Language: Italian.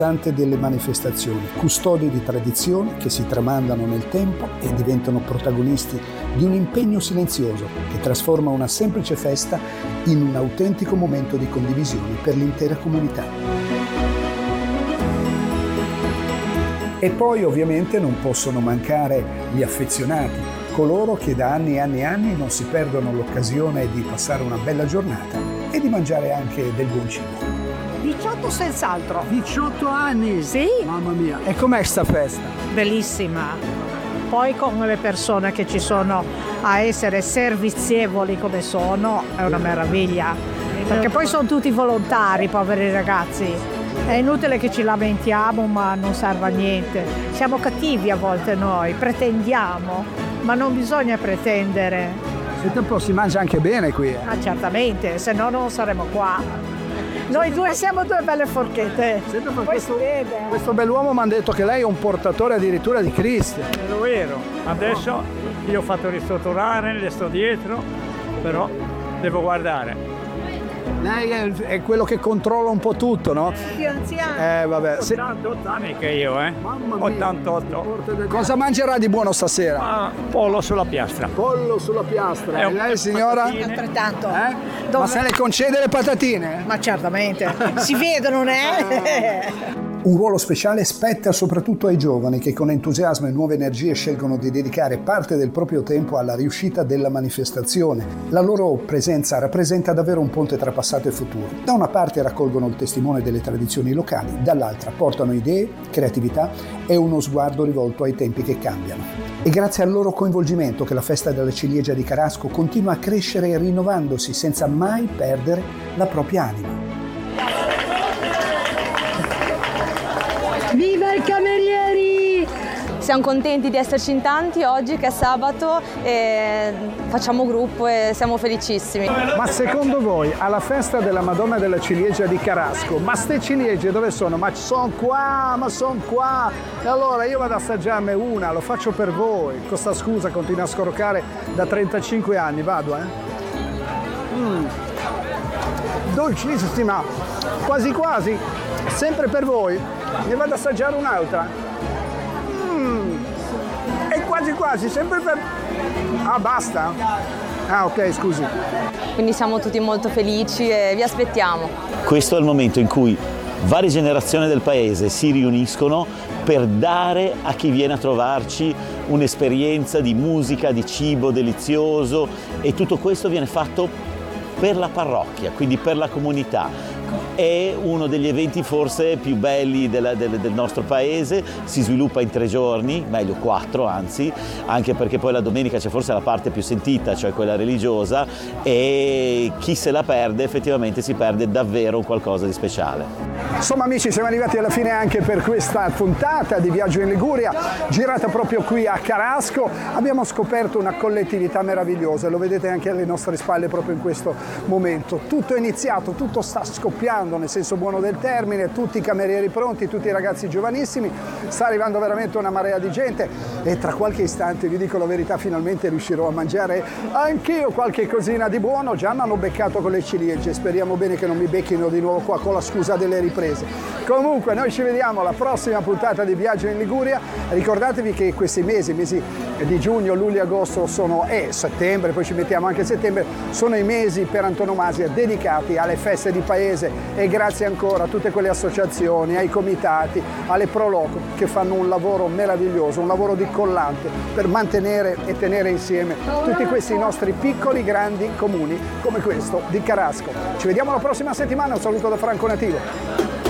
delle manifestazioni, custodi di tradizioni che si tramandano nel tempo e diventano protagonisti di un impegno silenzioso che trasforma una semplice festa in un autentico momento di condivisione per l'intera comunità. E poi ovviamente non possono mancare gli affezionati, coloro che da anni e anni e anni non si perdono l'occasione di passare una bella giornata e di mangiare anche del buon cibo. 18 senz'altro. 18 anni? Sì. Mamma mia. E com'è sta festa? Bellissima. Poi con le persone che ci sono a essere servizievoli come sono, è una meraviglia. Perché poi sono tutti volontari, poveri ragazzi. È inutile che ci lamentiamo, ma non serve a niente. Siamo cattivi a volte noi, pretendiamo, ma non bisogna pretendere. Senti un po', si mangia anche bene qui. Ah, certamente, se no non saremo qua. Noi due siamo due belle forchette. Questo bell'uomo mi ha detto che lei è un portatore addirittura di Cristo. Lo ero. Adesso io ho fatto ristrutturare, le sto dietro, però devo guardare. Lei è quello che controlla un po' tutto, no? Più anziano. Vabbè. 88 anni che io, Mamma mia. 88. Cosa mangerà di buono stasera? Pollo sulla piastra. Pollo sulla piastra. E E lei, signora? Altrettanto. Ma se le concede le patatine? Ma certamente. Si vedono, né? Un ruolo speciale spetta soprattutto ai giovani che con entusiasmo e nuove energie scelgono di dedicare parte del proprio tempo alla riuscita della manifestazione. La loro presenza rappresenta davvero un ponte tra passato e futuro. Da una parte raccolgono il testimone delle tradizioni locali, dall'altra portano idee, creatività e uno sguardo rivolto ai tempi che cambiano. È grazie al loro coinvolgimento che la festa della ciliegia di Carasco continua a crescere e rinnovandosi senza mai perdere la propria anima. Viva i camerieri! Siamo contenti di esserci in tanti oggi che è sabato e facciamo gruppo e siamo felicissimi. Ma secondo voi alla festa della Madonna della Ciliegia di Carasco, ma ste ciliegie dove sono? Ma sono qua! E allora io vado a assaggiarne una, lo faccio per voi. Con sta scusa continuo a scorrocare da 35 anni, vado Dolcissima, quasi quasi, sempre per voi. Ne vado ad assaggiare un'altra. E quasi quasi, sempre per... Ah, basta? Ah, ok, scusi. Quindi siamo tutti molto felici e vi aspettiamo. Questo è il momento in cui varie generazioni del paese si riuniscono per dare a chi viene a trovarci un'esperienza di musica, di cibo delizioso, e tutto questo viene fatto per la parrocchia, quindi per la comunità. È uno degli eventi forse più belli del nostro paese, si sviluppa in 3 giorni, meglio 4 anzi, anche perché poi la domenica c'è forse la parte più sentita, cioè quella religiosa, e chi se la perde effettivamente si perde davvero qualcosa di speciale. Insomma amici, siamo arrivati alla fine anche per questa puntata di Viaggio in Liguria, girata proprio qui a Carasco. Abbiamo scoperto una collettività meravigliosa, lo vedete anche alle nostre spalle proprio in questo momento. Tutto è iniziato, tutto sta scoppiando nel senso buono del termine, tutti i camerieri pronti, tutti i ragazzi giovanissimi, sta arrivando veramente una marea di gente e tra qualche istante, vi dico la verità, finalmente riuscirò a mangiare anch'io qualche cosina di buono. Già mi hanno beccato con le ciliegie, speriamo bene che non mi becchino di nuovo qua con la scusa delle riprese. Comunque noi ci vediamo alla prossima puntata di Viaggio in Liguria. Ricordatevi che questi mesi di giugno, luglio e agosto sono, settembre, poi ci mettiamo anche settembre, sono i mesi per antonomasia dedicati alle feste di paese, e grazie ancora a tutte quelle associazioni, ai comitati, alle Proloco che fanno un lavoro meraviglioso, un lavoro di collante per mantenere e tenere insieme tutti questi nostri piccoli grandi comuni come questo di Carasco. Ci vediamo la prossima settimana, un saluto da Franco Nativo.